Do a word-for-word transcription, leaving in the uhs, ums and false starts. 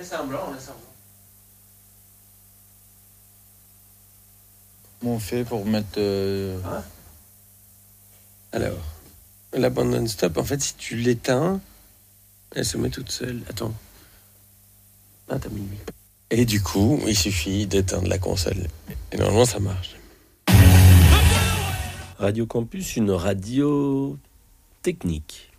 semblant, on fait semblant. Comment on fait pour mettre... Euh... Hein? Alors, la bande non-stop, en fait, si tu l'éteins, elle se met toute seule. Attends. Ah, t'as mis une... Et du coup, il suffit d'éteindre la console. Et normalement, ça marche. Radio Campus, une radio technique.